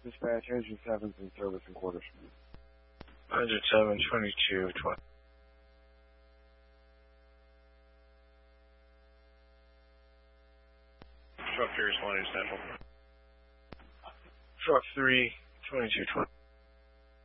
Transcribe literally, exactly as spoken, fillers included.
Dispatch, engine seven's in service and quarters. Engine seven, twenty-two, twenty. Truck Furious one is central. Truck three, twenty-two, twenty.